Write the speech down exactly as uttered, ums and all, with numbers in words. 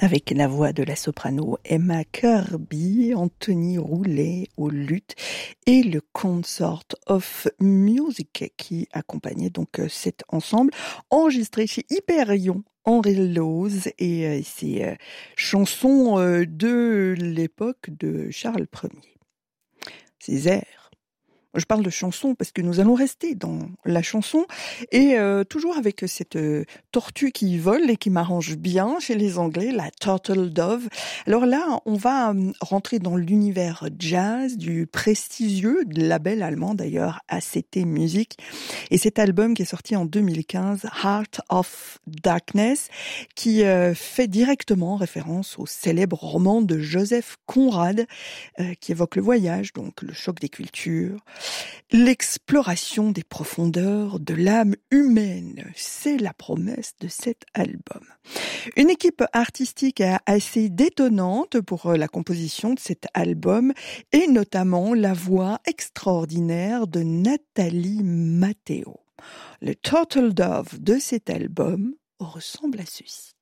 avec la voix de la soprano Emma Kirby, Anthony Roulet au luth et le Consort of Music qui accompagnait donc cet ensemble enregistré chez Hyperion. Henri Lose et euh, ses euh, chansons euh, de l'époque de Charles Ier. Ces airs. Je parle de chansons parce que nous allons rester dans la chanson et euh, toujours avec cette euh, tortue qui vole et qui m'arrange bien chez les Anglais, la Turtle Dove. Alors là, on va euh, rentrer dans l'univers jazz du prestigieux label allemand d'ailleurs A C T Music et cet album qui est sorti en deux mille quinze, Heart of Darkness, qui euh, fait directement référence au célèbre roman de Joseph Conrad euh, qui évoque le voyage, donc le choc des cultures, l'exploration des profondeurs de l'âme humaine. C'est la promesse de cet album. Une équipe artistique assez détonnante pour la composition de cet album et notamment la voix extraordinaire de Nathalie Matteo. Le Turtle Dove de cet album ressemble à ceci.